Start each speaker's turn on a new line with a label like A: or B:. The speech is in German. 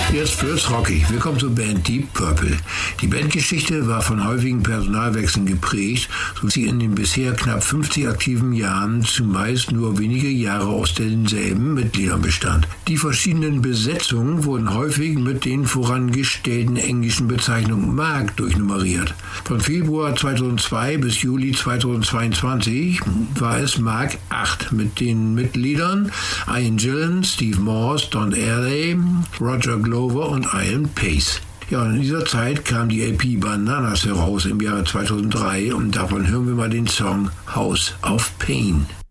A: Jetzt wird's rockig. Willkommen zur Band Deep Purple. Die Bandgeschichte war von häufigen Personalwechseln geprägt, so sie in den bisher knapp 50 aktiven Jahren zumeist nur wenige Jahre aus denselben Mitgliedern bestand. Die verschiedenen Besetzungen wurden häufig mit den vorangestellten englischen Bezeichnungen Mark durchnummeriert. Von Februar 2002 bis Juli 2022 war es Mark 8 mit den Mitgliedern Ian Gillan, Steve Morse, Don Airley, Roger Glover und Ian Pace. Ja, und in dieser Zeit kam die LP Bananas heraus im Jahre 2003 und davon hören wir mal den Song House of Pain.